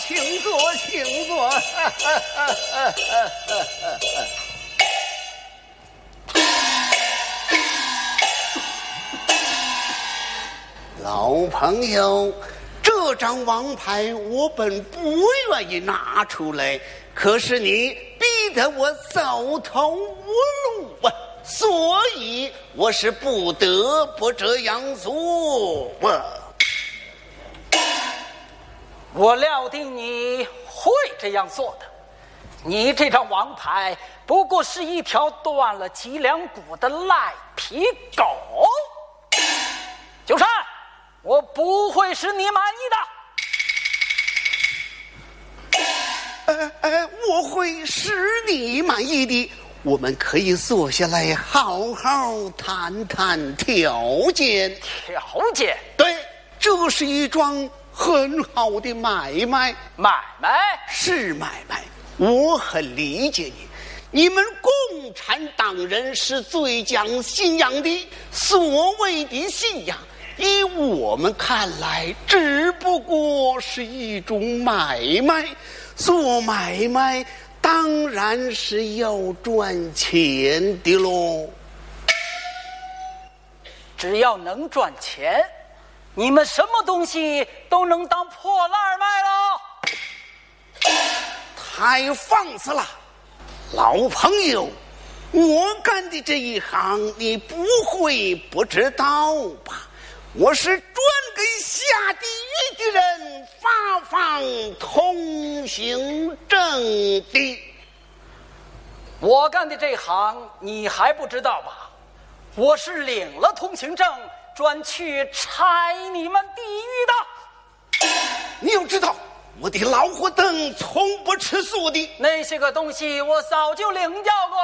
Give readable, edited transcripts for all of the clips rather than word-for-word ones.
请坐，请坐。老朋友，这张王牌我本不愿意拿出来，可是你逼得我走投无路啊，所以我是不得不这样做啊。 我料定你会这样做的。你这张王牌不过是一条断了脊梁骨的赖皮狗。九山，我不会使你满意的。 我会使你满意的。我们可以坐下来好好谈谈条件。 条件？ 对，这是一桩很好的买卖。 买卖？ 是买卖，我很理解你。你们共产党人是最讲信仰的，所谓的信仰依我们看来只不过是一种买卖。做买卖当然是要赚钱的喽。 只要能赚钱，你们什么东西都能当破烂卖了。 太放肆了，老朋友，我干的这一行你不会不知道吧？我是专给下地狱的人发放通行证的。 我干的这行你还不知道吧？我是领了通行证专去拆你们地狱的。 你要知道，我的老虎灯从不吃素的。 那些个东西我早就领教过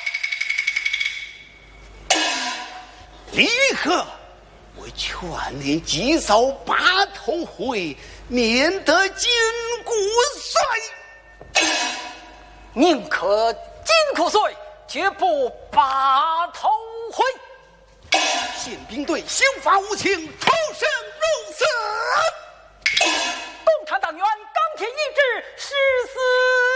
了。 李玉科，我劝您及早拔头回，免得筋骨碎。 宁可筋骨碎，绝不拔头回。 宪兵队刑罚无情，出生入死。 共产党员钢铁意志，誓死。